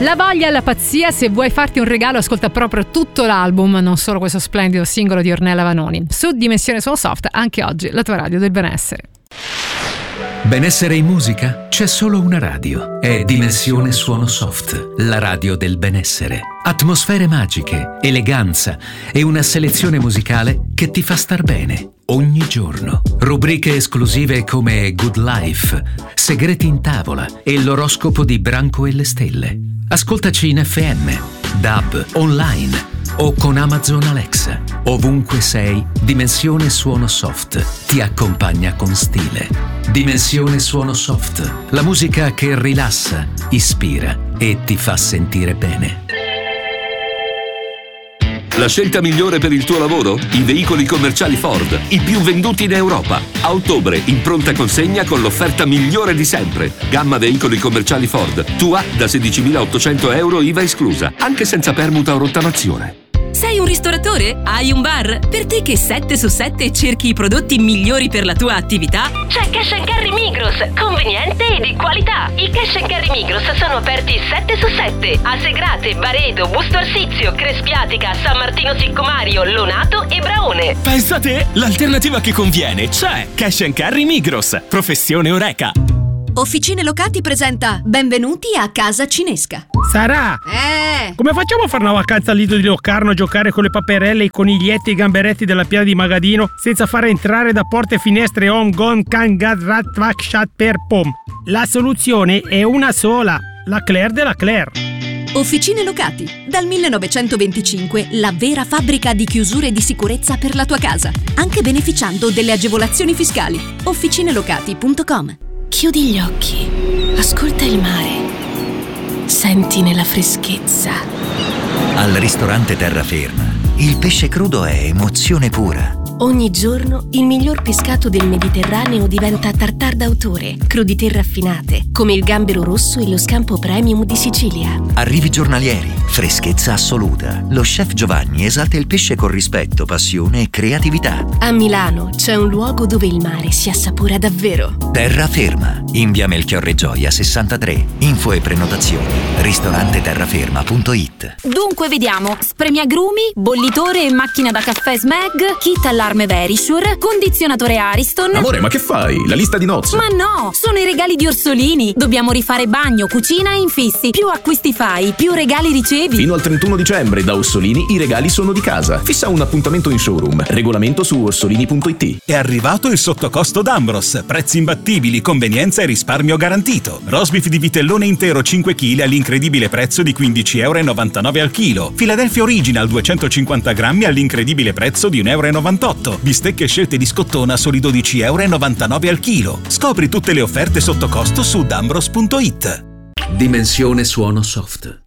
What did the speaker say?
La voglia e la pazzia, se vuoi farti un regalo ascolta proprio tutto l'album, non solo questo splendido singolo di Ornella Vanoni. Su Dimensione Suono Soft, anche oggi la tua radio del benessere. Benessere in musica? C'è solo una radio. È Dimensione Suono Soft, la radio del benessere. Atmosfere magiche, eleganza e una selezione musicale che ti fa star bene ogni giorno. Rubriche esclusive come Good Life, Segreti in tavola e l'oroscopo di Branco e le stelle. Ascoltaci in FM, DAB, online o con Amazon Alexa. Ovunque sei, Dimensione Suono Soft ti accompagna con stile. Dimensione Suono Soft, la musica che rilassa, ispira e ti fa sentire bene. La scelta migliore per il tuo lavoro? I veicoli commerciali Ford, i più venduti in Europa. A ottobre, in pronta consegna con l'offerta migliore di sempre. Gamma veicoli commerciali Ford, tua da 16.800 euro IVA esclusa, anche senza permuta o rottamazione. Sei un ristoratore? Hai un bar? Per te che 7 su 7 cerchi i prodotti migliori per la tua attività? C'è Cash & Carry Migros, conveniente e di qualità. I Cash & Carry Migros sono aperti 7 su 7 a Segrate, Baredo, Busto Arsizio, Crespiatica, San Martino Siccomario, Lonato e Braone. Pensa te, l'alternativa che conviene c'è! Cash & Carry Migros, professione Oreca. Officine Locati presenta Benvenuti a Casa Cinesca. Sara! Come facciamo a fare una vacanza al Lido di Locarno a giocare con le paperelle, i coniglietti e i gamberetti della piana di Magadino senza far entrare da porte e finestre Om Gon Kan Gad Rat Vak Shat Per Pom? La soluzione è una sola, la Claire della Claire. Officine Locati, dal 1925 la vera fabbrica di chiusure di sicurezza per la tua casa, anche beneficiando delle agevolazioni fiscali. Officinelocati.com. Chiudi gli occhi, ascolta il mare, senti nella freschezza. Al ristorante Terraferma, il pesce crudo è emozione pura. Ogni giorno il miglior pescato del Mediterraneo diventa tartare d'autore, crudité raffinate, come il gambero rosso e lo scampo premium di Sicilia. Arrivi giornalieri, freschezza assoluta. Lo chef Giovanni esalta il pesce con rispetto, passione e creatività. A Milano c'è un luogo dove il mare si assapora davvero. Terraferma, in via Melchiorre Gioia 63. Info e prenotazioni ristoranteterraferma.it. Dunque vediamo: spremiagrumi, bollitore e macchina da caffè Smeg, kit allarme Verisure, condizionatore Ariston. Amore, ma che fai? La lista di nozze? Ma no, sono i regali di Orsolini. Dobbiamo rifare bagno, cucina e infissi. Più acquisti fai, più regali ricevi. Fino al 31 dicembre da Orsolini i regali sono di casa. Fissa un appuntamento in showroom. Regolamento su orsolini.it. È arrivato il sottocosto d'Ambros. Prezzi imbattibili, convenienza e risparmio garantito. Rosbif di vitellone intero 5 kg all'incredibile prezzo di 15,99 € al chilo. Philadelphia Original 250 grammi all'incredibile prezzo di 1,98 €. Bistecche scelte di scottona soli 12,99 € al chilo. Scopri tutte le offerte sotto costo su dambros.it. Dimensione Suono Soft,